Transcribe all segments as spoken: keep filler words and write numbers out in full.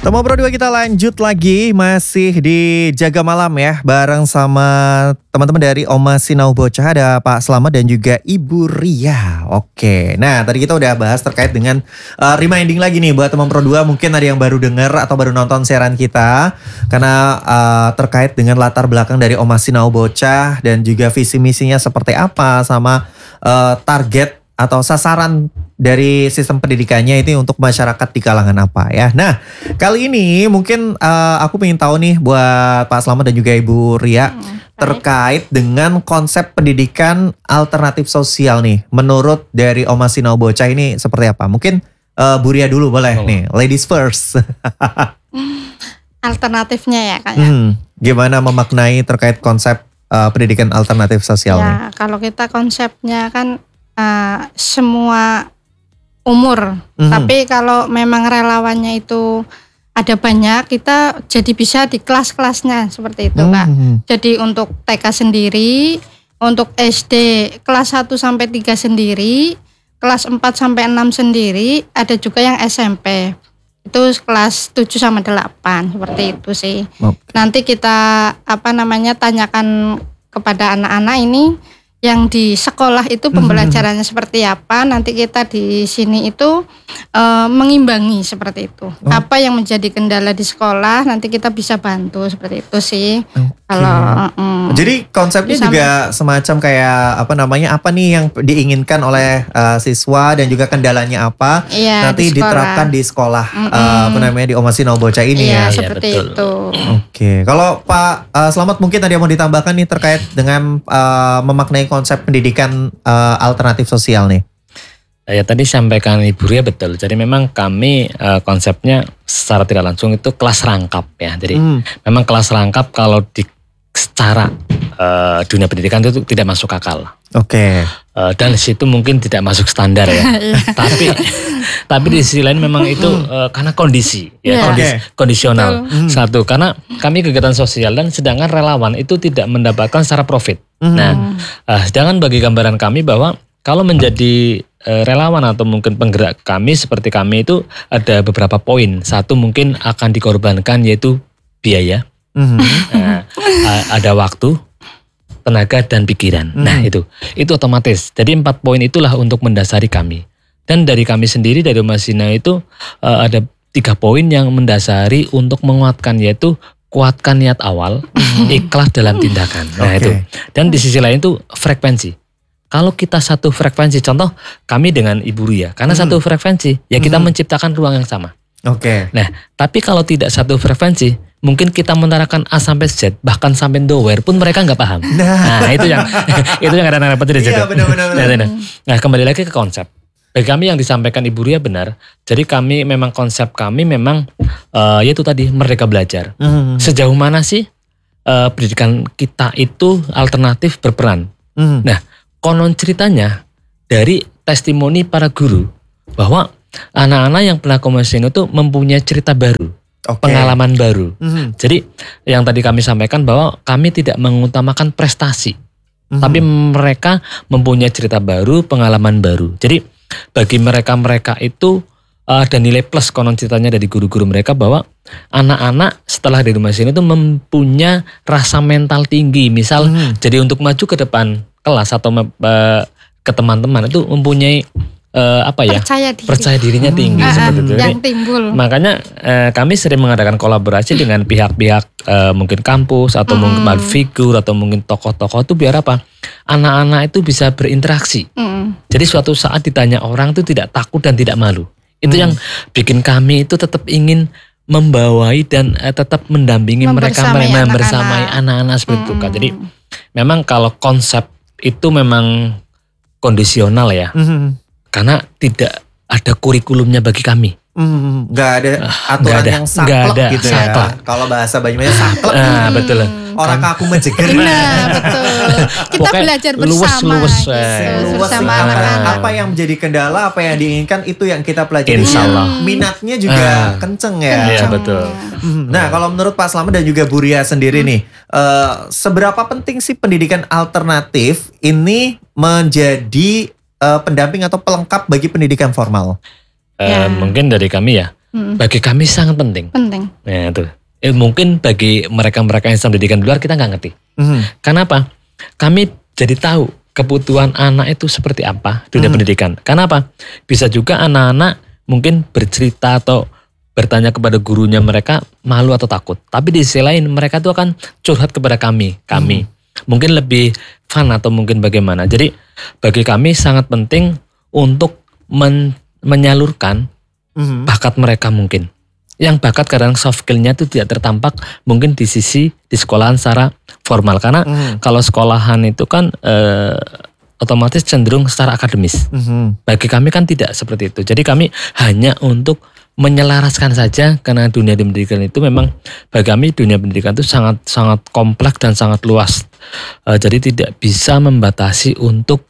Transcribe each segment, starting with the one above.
Teman Pro dua kita lanjut lagi masih di Jaga Malam ya, bareng sama teman-teman dari Oma Sinau Bocah, ada Pak Slamet dan juga Ibu Ria. Oke, nah tadi kita udah bahas terkait dengan uh, reminding lagi nih buat teman Pro dua, mungkin ada yang baru denger atau baru nonton siaran kita, karena uh, terkait dengan latar belakang dari Oma Sinau Bocah dan juga visi misinya seperti apa, sama uh, target atau sasaran dari sistem pendidikannya itu untuk masyarakat di kalangan apa ya. Nah kali ini mungkin uh, aku pengen tahu nih buat Pak Slamet dan juga Ibu Ria hmm, terkait dengan konsep pendidikan alternatif sosial nih. Menurut dari Oma Sinau Bocah ini seperti apa? Mungkin uh, Bu Ria dulu boleh oh. nih, ladies first. Alternatifnya ya Kak ya. Hmm, gimana memaknai terkait konsep uh, pendidikan alternatif sosial ya, nih? Kalau kita konsepnya kan uh, semua umur, mm-hmm. tapi kalau memang relawannya itu ada banyak, kita jadi bisa di kelas-kelasnya seperti itu Kak. Mm-hmm. Jadi untuk T K sendiri, untuk S D kelas satu sampai tiga sendiri, kelas empat sampai enam sendiri, ada juga yang S M P. Itu kelas tujuh sama delapan, seperti itu sih. Okay. Nanti kita apa namanya tanyakan kepada anak-anak ini yang di sekolah itu pembelajarannya mm-hmm. seperti apa, nanti kita di sini itu e, mengimbangi seperti itu. Oh. Apa yang menjadi kendala di sekolah nanti kita bisa bantu seperti itu sih. Okay. Kalau mm, jadi konsepnya sama, juga semacam kayak apa namanya, apa nih yang diinginkan oleh uh, siswa dan juga kendalanya apa, iya, nanti di diterapkan di sekolah mm-hmm. uh, apa namanya di Oma Sinau Bocah ini iya, ya. Seperti ya, itu. Oke, okay. Kalau Pak uh, Slamet mungkin tadi mau ditambahkan nih terkait dengan uh, memaknai konsep pendidikan uh, alternatif sosial nih. Ya tadi sampaikan Ibu Ria betul. Jadi memang kami uh, konsepnya secara tidak langsung itu kelas rangkap ya. Jadi hmm. memang kelas rangkap kalau di secara uh, dunia pendidikan itu tidak masuk akal. Oke. Okay. Uh, dan situ mungkin tidak masuk standar ya. tapi tapi di sisi lain memang itu uh, karena kondisi ya, yeah. kondisi, okay. kondisional. Mm. Satu, karena kami kegiatan sosial dan sedangkan relawan itu tidak mendapatkan secara profit. Mm. Nah, uh, sedangkan bagi gambaran kami bahwa kalau menjadi uh, relawan atau mungkin penggerak kami seperti kami itu ada beberapa poin. Satu, mungkin akan dikorbankan yaitu biaya. Mm-hmm. Nah, ada waktu, tenaga dan pikiran. Mm-hmm. Nah itu, itu otomatis. Jadi empat poin itulah untuk mendasari kami. Dan dari kami sendiri dari Oma Sinau itu uh, ada tiga poin yang mendasari untuk menguatkan, yaitu kuatkan niat awal, mm-hmm. ikhlas dalam tindakan. Nah okay. itu. Dan di sisi lain itu frekuensi. Kalau kita satu frekuensi, contoh kami dengan Ibu Ria, karena mm-hmm. satu frekuensi, ya kita mm-hmm. menciptakan ruang yang sama. Oke. Okay. Nah, tapi kalau tidak satu frekuensi, mungkin kita menerapkan A sampai Z, bahkan sampai nowhere pun mereka nggak paham. Nah, nah itu yang itu yang kadang-kadang repot di situ. Iya, benar-benar. Nah, nah, nah, kembali lagi ke konsep. Bagi kami yang disampaikan Ibu Ria benar. Jadi kami memang konsep kami memang uh, yaitu tadi merdeka belajar. Mm-hmm. Sejauh mana sih uh, pendidikan kita itu alternatif berperan? Mm-hmm. Nah, konon ceritanya dari testimoni para guru bahwa anak-anak yang pernah Oma Sinau itu mempunyai cerita baru, okay. pengalaman baru. Mm-hmm. Jadi yang tadi kami sampaikan bahwa kami tidak mengutamakan prestasi, mm-hmm. tapi mereka mempunyai cerita baru, pengalaman baru. Jadi bagi mereka-mereka itu uh, ada nilai plus konon ceritanya dari guru-guru mereka bahwa anak-anak setelah di Oma Sinau itu mempunyai rasa mental tinggi. Misal mm-hmm. jadi untuk maju ke depan kelas atau uh, ke teman-teman itu mempunyai Uh, apa ya percaya, diri. percaya dirinya tinggi hmm. seperti itu. Yang timbul. Makanya uh, kami sering mengadakan kolaborasi dengan pihak-pihak uh, mungkin kampus atau hmm. mungkin public figure atau mungkin tokoh-tokoh itu biar apa? Anak-anak itu bisa berinteraksi. Hmm. Jadi suatu saat ditanya orang itu tidak takut dan tidak malu. Itu hmm. yang bikin kami itu tetap ingin membawai dan uh, tetap mendampingi mereka membersamai anak-anak seperti hmm. itu kan. Jadi memang kalau konsep itu memang kondisional ya. Hmm. Karena tidak ada kurikulumnya bagi kami. Hmm, gak ada aturan gak ada, yang saklek ada, gitu saklek. Ya. Kalau bahasa Banyumasnya saklek. Nah, hmm. betul. Orang kaku menjeger. Nah, betul. Kita pokoknya belajar bersama. Luwes-luwes. Gitu, luwes bersama apa, anak-anak. apa yang menjadi kendala, apa yang diinginkan itu yang kita pelajari. Insya Allah. Minatnya juga uh, kenceng ya. Iya betul. Nah kalau menurut Pak Slamet dan juga Bu Ria sendiri hmm. nih, uh, seberapa penting sih pendidikan alternatif ini menjadi Uh, pendamping atau pelengkap bagi pendidikan formal? Uh, ya. Mungkin dari kami ya, Hmm. bagi kami sangat penting. Penting. Nah itu. Eh, mungkin bagi mereka-mereka yang sedang pendidikan di luar kita nggak ngerti. Mhm. Kenapa? Kami jadi tahu kebutuhan anak itu seperti apa dunia Hmm. pendidikan. Kenapa? Bisa juga anak-anak mungkin bercerita atau bertanya kepada gurunya mereka malu atau takut. Tapi di sisi lain mereka tuh akan curhat kepada kami. Kami Hmm. mungkin lebih fun atau mungkin bagaimana. Jadi bagi kami sangat penting untuk men- menyalurkan Mhm. bakat mereka mungkin. Yang bakat kadang soft skill-nya itu tidak tertampak mungkin di sisi di sekolahan secara formal. Karena Mhm. kalau sekolahan itu kan eh, otomatis cenderung secara akademis. Mhm. Bagi kami kan tidak seperti itu. Jadi kami hanya untuk menyelaraskan saja karena dunia pendidikan itu memang bagi kami dunia pendidikan itu sangat sangat kompleks dan sangat luas. Eh, jadi tidak bisa membatasi untuk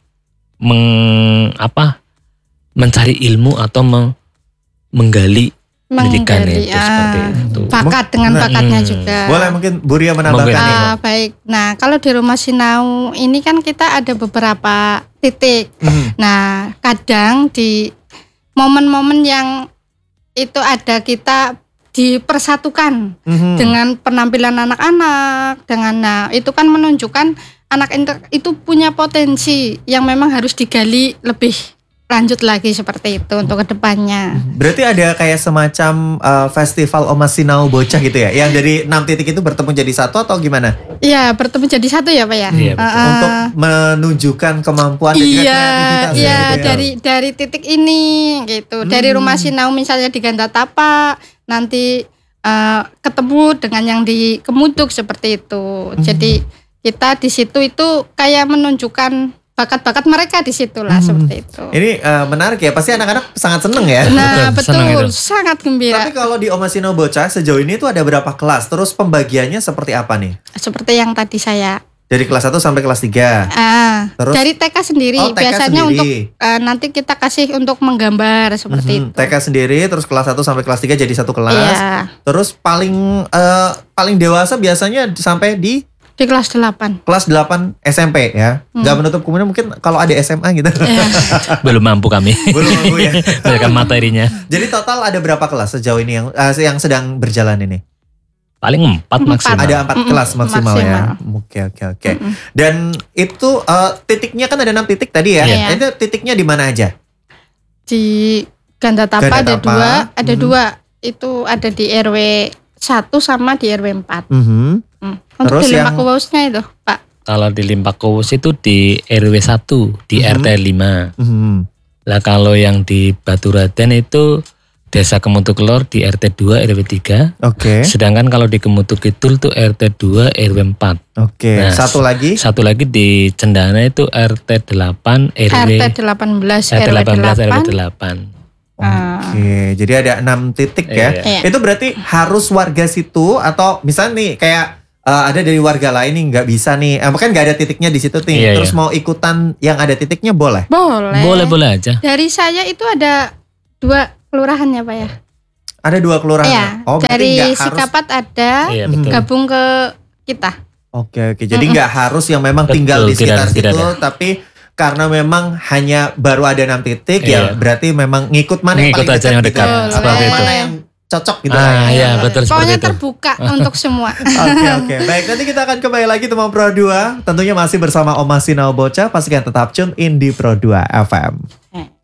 meng, apa mencari ilmu atau meng- menggali pendidikan Menggali, itu seperti ah, itu. bakat dengan Nah, bakatnya hmm. juga. Boleh mungkin Bu Ria menambahkan Mungkin. nih. Ah, baik. Nah, kalau di Rumah Sinau ini kan kita ada beberapa titik. Mhm. Nah, kadang di momen-momen yang itu ada kita dipersatukan Mhm. dengan penampilan anak-anak, dengan nah itu kan menunjukkan anak inter- itu punya potensi yang memang harus digali lebih lanjut lagi seperti itu untuk kedepannya. Berarti ada kayak semacam uh, festival Omas Sinau Bocah gitu ya, yang dari enam titik itu bertemu jadi satu atau gimana? Iya, bertemu jadi satu ya Pak ya. Iya, betul. Ah, Untuk menunjukkan kemampuan dan juga Iya, kreativitas iya gitu ya. dari dari titik ini gitu. Dari Hmm. Rumah Sinau misalnya di Gandatapak, nanti eh, ketemu dengan yang di Kemuduk seperti itu. Hmm. Jadi kita di situ itu kayak menunjukkan bakat-bakat mereka di situlah Hmm. seperti itu. Ini uh, menarik ya, pasti anak-anak sangat seneng ya. Nah, Betul, senang betul, itu. sangat gembira. Tapi kalau di Omas Sinau Bocah sejauh ini itu ada berapa kelas? Terus pembagiannya seperti apa nih? Seperti yang tadi saya Dari kelas satu sampai kelas tiga. ah Terus? dari T K sendiri Oh, T K biasanya sendiri. untuk eh, nanti kita kasih untuk menggambar seperti Mhm. itu. T K sendiri, terus kelas satu sampai kelas tiga jadi satu kelas. Iya, Terus paling uh, paling dewasa biasanya sampai di di kelas delapan. kelas delapan S M P ya. Hmm. Nggak menutup kemungkinan mungkin kalau ada S M A gitu. Iya. Belum mampu kami. Belum mampu ya. Berikan materinya. Jadi total ada berapa kelas sejauh ini yang uh, yang sedang berjalan ini? Paling empat Empat. maksimal. Ada empat Mm-mm, kelas maksimal, ya. maksimal. Oke oke oke. Mm-mm. Dan itu uh, titiknya kan ada enam titik tadi ya. Iya. Itu titiknya di mana aja? Di Gandatapak ada Gandatapak. dua, ada Mhm. dua. Itu ada di R W satu sama di R W empat. Mhm. Hmm. Untuk Terus di yang- Limpakuwausnya itu, Pak. Kalau di Limpakuwus itu di R W satu, di Mhm. R T lima. Mhm. Lah kalau yang di Baturaden itu Desa Kemutuk Lor di R T dua R W tiga. Oke. Sedangkan kalau di Kemutuk Kidul itu R T dua R W empat. Oke. Nah, Satu lagi. Satu lagi di Cendana itu R T delapan R W R T delapan belas R T R W delapan belas R W delapan. delapan. Oke, jadi ada enam titik ya. Iya. Iya. Itu berarti harus warga situ atau misalnya nih kayak uh, ada dari warga lain nih nggak bisa nih, eh, kan nggak ada titiknya di situ nih. Iya, Terus iya. mau ikutan yang ada titiknya boleh. Boleh. Boleh-boleh aja. Dari saya itu ada dua kelurahan ya, Pak ya. Ada dua kelurahan. Iya. Oh, berarti Dari nggak harus. Sikapat ada, Iya Mhm. betul. gabung ke kita. Oke oke. Jadi nggak harus yang memang Betul, tinggal di tidak sekitar ada, tidak situ, ada. tapi karena memang hanya baru ada enam titik ya Iya. berarti memang ngikut mana yang Ngikut paling aja yang dekat dekat, gitu ya. seperti Atau mana itu. yang cocok gitu Ah, lah ya. iya, betul seperti Pokoknya itu. terbuka untuk semua. Oke oke. Baik, nanti kita akan kembali lagi teman Pro dua. Tentunya masih bersama Omas Sinau Bocah. Pastikan tetap tune in di Pro dua F M. Eh.